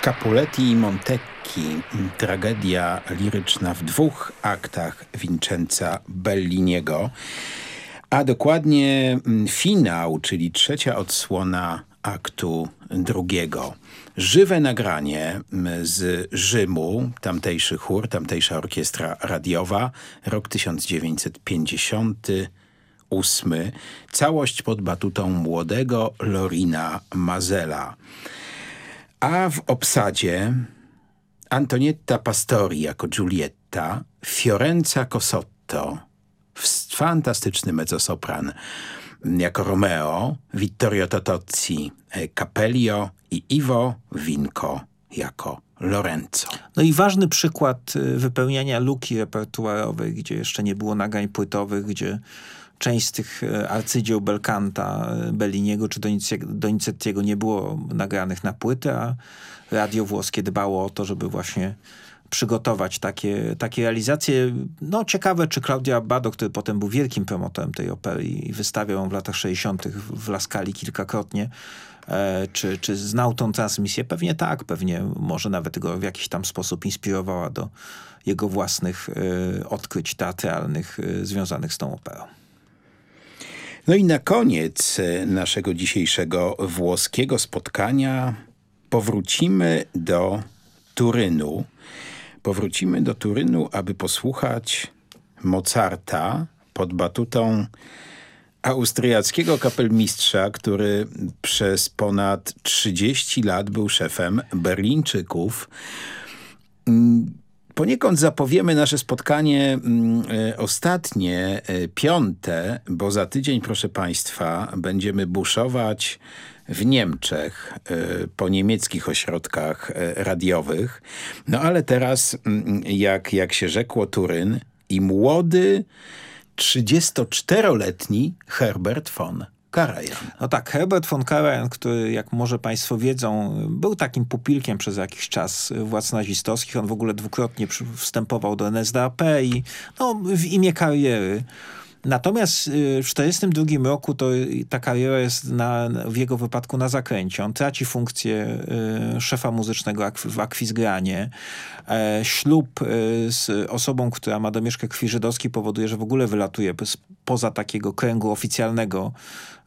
Capuletti i Montecchi, tragedia liryczna w 2 aktach Vincenza Belliniego, a dokładnie finał, czyli 3. odsłona aktu 2. Żywe nagranie z Rzymu, tamtejszy chór, tamtejsza orkiestra radiowa, rok 1958, całość pod batutą młodego Lorina Mazela. A w obsadzie Antonietta Pastori jako Giulietta, Fiorenza Cosotto, fantastyczny mezzosopran jako Romeo, Vittorio Totozzi Capellio i Ivo Vinco jako Lorenzo. No i ważny przykład wypełniania luki repertuarowej, gdzie jeszcze nie było nagrań płytowych, gdzie część z tych arcydzieł Belcanta, Belliniego czy Donizettiego nie było nagranych na płytę, a radio włoskie dbało o to, żeby właśnie przygotować takie realizacje. No ciekawe, czy Claudio Abbado, który potem był wielkim promotorem tej opery i wystawiał ją w latach 60. w La Scali kilkakrotnie, czy znał tą transmisję? Pewnie tak, pewnie może nawet go w jakiś tam sposób inspirowała do jego własnych odkryć teatralnych związanych z tą operą. No i na koniec naszego dzisiejszego włoskiego spotkania powrócimy do Turynu. Powrócimy do Turynu, aby posłuchać Mozarta pod batutą austriackiego kapelmistrza, który przez ponad 30 lat był szefem Berlińczyków. Poniekąd zapowiemy nasze spotkanie ostatnie, 5., bo za tydzień, proszę Państwa, będziemy buszować w Niemczech, po niemieckich ośrodkach radiowych. No ale teraz, jak się rzekło, Turyn i młody, 34-letni Herbert von Karajan. No tak, Herbert von Karajan, który, jak może Państwo wiedzą, był takim pupilkiem przez jakiś czas władz nazistowskich. On w ogóle 2-krotnie wstępował do NSDAP i w imię kariery. Natomiast w 1942 roku to ta kariera jest w jego wypadku na zakręcie. On traci funkcję szefa muzycznego w Akwizgranie. Ślub z osobą, która ma domieszkę krwi żydowskiej, powoduje, że w ogóle wylatuje poza takiego kręgu oficjalnego